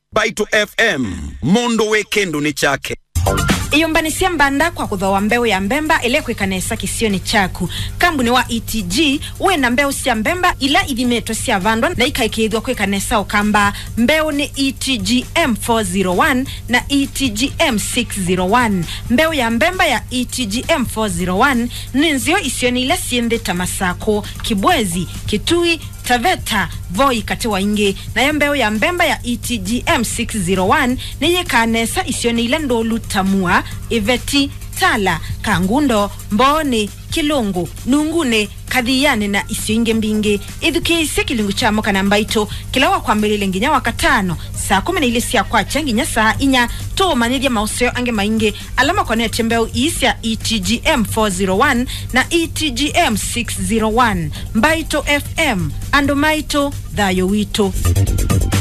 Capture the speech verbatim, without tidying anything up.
Baito F M, Mondo Weekendo ni chake. Iyumbanisia mbanda kwa kuthoa mbeu ya mbemba ile kwikanesa kisioni chaku. Kambuni wa E T G uwe na mbeu sia mbemba ila idhimeto sia vandwa na ikaikidhwa kwikanesa okamba mbeu ni E T G M four oh one na E T G M six oh one. Mbeu ya mbemba ya E T G M four oh one ninzio isioni ila siende Tamasako, Kibwezi, Kitui, Taveta, Voi katiwa inge. Na ya mbeo ya mbemba ya E T G M six oh one niye kanesa isioni ila Ndolu, Tamua, Iveti, Tala, Kangundo, Mbone, Kilungu, Nungune, Kadhiyane na isiinge mbinge. Edukisi kilungu cha moka na Mbaito kilawa kwa mbele lenginya wakatano saa kumi na ile siya kwa changi nya saa inya to manidia mauseo ange mainge alama kwa nete mbeo isi ya E T G M four oh one na E T G M six oh one. Mbaito F M ando maito dhayo wito.